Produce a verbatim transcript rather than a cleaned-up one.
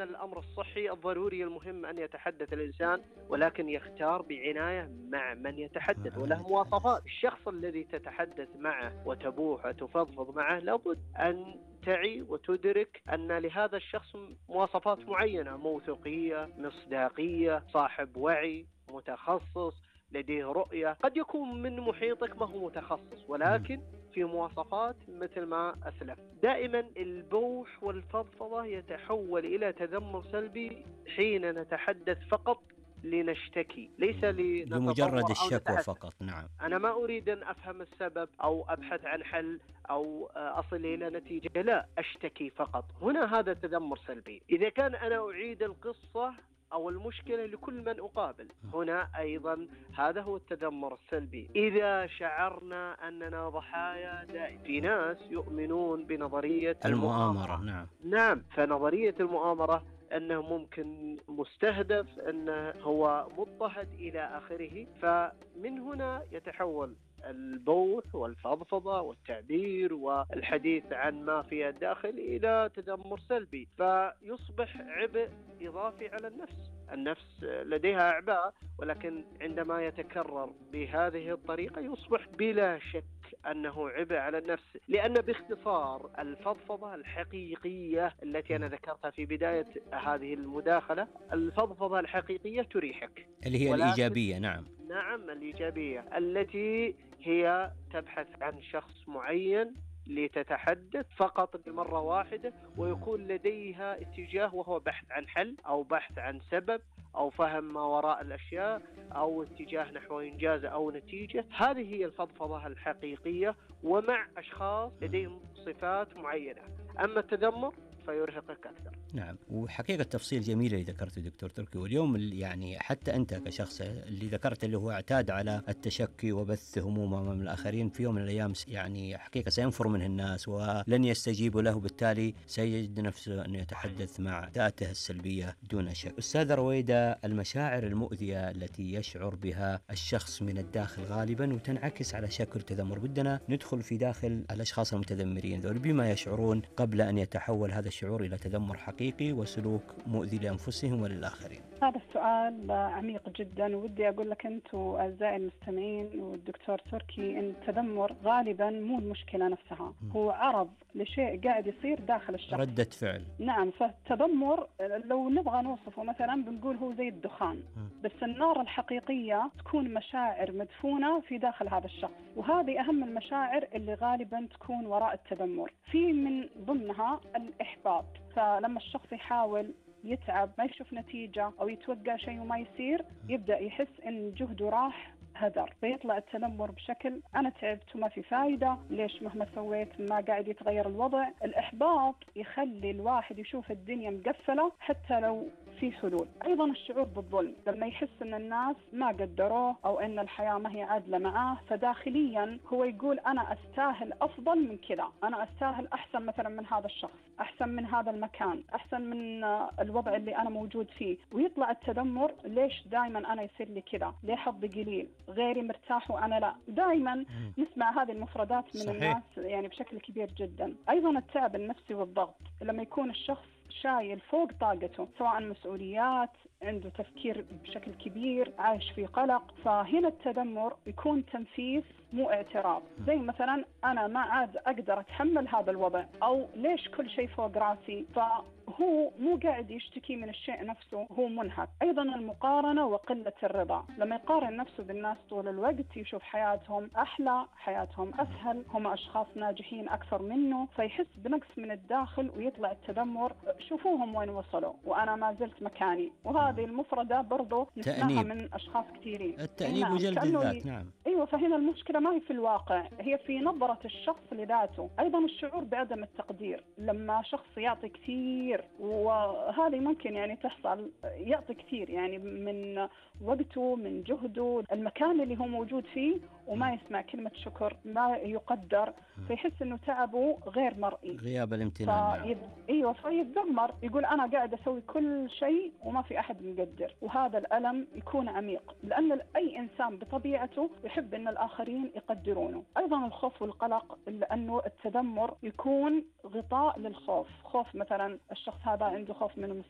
من الأمر الصحي الضروري المهم أن يتحدث الإنسان، ولكن يختار بعناية مع من يتحدث وله مواصفات. الشخص الذي تتحدث معه وتبوح وتفضفض معه لابد أن تعي وتدرك أن لهذا الشخص مواصفات معينة: موثوقية، مصداقية، صاحب وعي، متخصص، لديه رؤية. قد يكون من محيطك ما هو متخصص، ولكن في مواصفات مثل ما أسلف. دائما البوح والفضفضة يتحول إلى تذمر سلبي حين نتحدث فقط لنشتكي، ليس لمجرد لنتطور أو الشكوى نتحدث. فقط. نعم. أنا ما أريد أن أفهم السبب أو أبحث عن حل أو أصل إلى نتيجة، لا، أشتكي فقط. هنا هذا تذمر سلبي. إذا كان أنا أعيد القصة أو المشكلة لكل من أقابل، هنا أيضا هذا هو التذمر السلبي. إذا شعرنا أننا ضحايا دائما، في ناس يؤمنون بنظرية المؤامرة. المؤامرة. نعم. نعم، فنظرية المؤامرة أنه ممكن مستهدف، أنه هو مضطهد إلى آخره. فمن هنا يتحول البوح والفضفضة والتعبير والحديث عن ما في الداخل إلى تذمر سلبي، فيصبح عبء إضافي على النفس. النفس لديها أعباء، ولكن عندما يتكرر بهذه الطريقة يصبح بلا شك أنه عبء على النفس. لأن باختصار الفضفضة الحقيقية التي أنا ذكرتها في بداية هذه المداخلة، الفضفضة الحقيقية تريحك، اللي هي الإيجابية. نعم. نعم، الإيجابية التي هي تبحث عن شخص معين لتتحدث فقط لمرة واحدة، ويكون لديها اتجاه وهو بحث عن حل أو بحث عن سبب أو فهم ما وراء الأشياء أو اتجاه نحو إنجاز أو نتيجة. هذه هي الفضفضة الحقيقية، ومع أشخاص لديهم صفات معينة. أما التذمر فيرهقك أكثر. نعم، وحقيقة تفصيل جميل اللي ذكرته دكتور تركي. واليوم يعني حتى أنت كشخص اللي ذكرت اللي هو اعتاد على التشكي وبث همومه من الآخرين، في يوم من الأيام يعني حقيقة سينفر منه الناس ولن يستجيبوا له، بالتالي سيجد نفسه أنه يتحدث مع ذاته السلبية دون شك. أستاذ رويدة، المشاعر المؤذية التي يشعر بها الشخص من الداخل غالبا وتنعكس على شكل تذمر، بدنا ندخل في داخل الأشخاص المتذمرين ذول بما يشعرون قبل أن يتحول هذا الشعور إلى تذمر حقيقي وسلوك مؤذي لأنفسهم وللآخرين. هذا السؤال عميق جدا، ودي أقول لك أنت وأعزائي المستمعين والدكتور تركي أن التذمر غالبا مو المشكلة نفسها، هو عرض لشيء قاعد يصير داخل الشخص، ردة فعل. نعم. فالتذمر لو نبغى نوصفه مثلا بنقول هو زي الدخان، بس النار الحقيقية تكون مشاعر مدفونة في داخل هذا الشخص، وهذه أهم المشاعر اللي غالبا تكون وراء التذمر. في من ضمنها الإحباط، فلما الشخص يحاول يتعب ما يشوف نتيجة أو يتوقع شيء وما يصير، يبدأ يحس إن جهده راح هدر، فيطلع التذمر بشكل أنا تعبت وما في فايدة، ليش مهما سويت ما قاعد يتغير الوضع. الإحباط يخلي الواحد يشوف الدنيا مقفلة حتى لو في حلول. أيضا الشعور بالظلم، لما يحس أن الناس ما قدروه أو أن الحياة ما هي عادلة معاه، فداخليا هو يقول أنا أستاهل أفضل من كذا، أنا أستاهل أحسن مثلا من هذا الشخص، أحسن من هذا المكان، أحسن من الوضع اللي أنا موجود فيه. ويطلع التذمر، ليش دائما أنا يصير لي كذا، ليه حظي قليل، غيري مرتاح وأنا لا. دائما نسمع هذه المفردات من صحيح. الناس يعني بشكل كبير جدا. أيضا التعب النفسي والضغط، لما يكون الشخص شايل فوق طاقته، سواء مسؤوليات، عنده تفكير بشكل كبير، عايش في قلق، فهنا التذمر يكون تنفيس مو اعتراض. زي مثلا أنا ما عاد أقدر أتحمل هذا الوضع، أو ليش كل شيء فوق راسي، فهو مو قاعد يشتكي من الشيء نفسه، هو منهك. أيضا المقارنة وقلة الرضا، لما يقارن نفسه بالناس طول الوقت يشوف حياتهم أحلى، حياتهم أسهل، هم أشخاص ناجحين أكثر منه، فيحس بنقص من الداخل ويطلع التذمر، شوفوهم وين وصلوا وأنا ما زلت مكاني. وهذه المفردة برضو نسمعها من أشخاص كثيرين. التأنيب نعم. وجلد الذات. نعم. أيوة، فهنا المشكلة ما هي في الواقع، هي في نظرة الشخص لذاته. أيضا الشعور بعدم التقدير، لما شخص يعطي كثير، وهذه ممكن يعني تحصل، يعطي كثير يعني من وقته، من جهده، المكان اللي هو موجود فيه، وما يسمع كلمة شكر، ما يقدر، فيحس إنه تعبه غير مرئي، غياب الامتنان. فيب... أيوة، فيتذمر، يقول أنا قاعد أسوي كل شيء وما في أحد مقدر. وهذا الألم يكون عميق، لأن أي إنسان بطبيعته يحب أن الآخرين يقدرونه. أيضا الخوف والقلق، لأنه التذمر يكون غطاء للخوف. خوف مثلا الشخص هذا عنده خوف من